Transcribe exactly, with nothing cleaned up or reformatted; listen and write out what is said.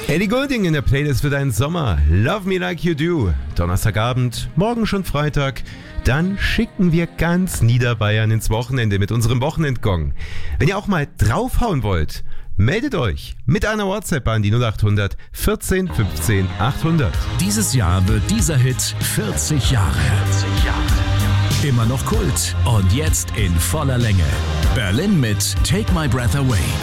Ellie Goulding in der Playlist für deinen Sommer. Love Me Like You Do. Donnerstagabend, morgen schon Freitag. Dann schicken wir ganz Niederbayern ins Wochenende mit unserem Wochenendgong. Wenn ihr auch mal draufhauen wollt, meldet euch mit einer WhatsApp an die null acht hundert vierzehn fünfzehn achthundert. Dieses Jahr wird dieser Hit vierzig Jahre. vierzig Jahre. Immer noch Kult und jetzt in voller Länge. Berlin mit Take My Breath Away.